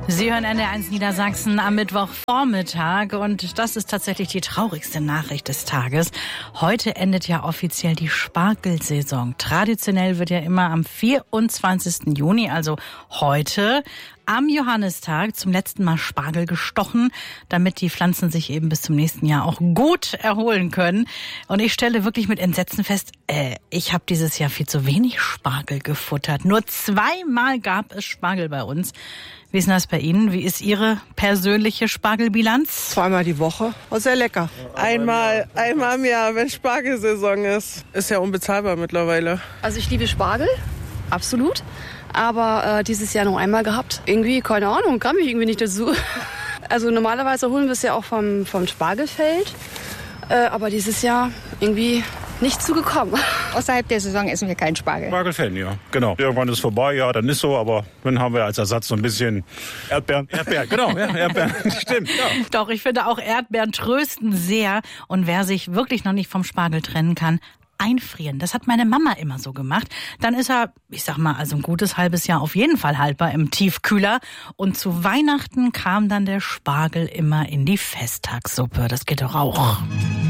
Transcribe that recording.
Sie hören NDR1 Niedersachsen am Mittwochvormittag und das ist tatsächlich die traurigste Nachricht des Tages. Heute endet ja offiziell die Spargelsaison. Traditionell wird ja immer am 24. Juni, also heute, am Johannistag zum letzten Mal Spargel gestochen, damit die Pflanzen sich eben bis zum nächsten Jahr auch gut erholen können. Und ich stelle wirklich mit Entsetzen fest, ich habe dieses Jahr viel zu wenig Spargel gefuttert. Nur 2-mal gab es Spargel bei uns. Wie ist denn das bei Ihnen? Wie ist Ihre persönliche Spargelbilanz? 2-mal die Woche. Oh, sehr lecker. Einmal im Jahr, wenn Spargelsaison ist. Ist ja unbezahlbar mittlerweile. Also ich liebe Spargel, absolut. Aber dieses Jahr noch einmal gehabt. Irgendwie, keine Ahnung, kam ich irgendwie nicht dazu. Also normalerweise holen wir es ja auch vom Spargelfeld. Aber dieses Jahr irgendwie nicht zugekommen. Außerhalb der Saison essen wir keinen Spargel. Spargelfan, ja, genau. Irgendwann ist vorbei, ja, dann ist so, aber dann haben wir als Ersatz so ein bisschen Erdbeeren. Erdbeeren, genau, ja, Erdbeeren, stimmt, ja. Doch, ich finde auch Erdbeeren trösten sehr. Und wer sich wirklich noch nicht vom Spargel trennen kann, einfrieren. Das hat meine Mama immer so gemacht. Dann ist er, ich sag mal, also ein gutes halbes Jahr auf jeden Fall haltbar im Tiefkühler. Und zu Weihnachten kam dann der Spargel immer in die Festtagssuppe. Das geht doch auch.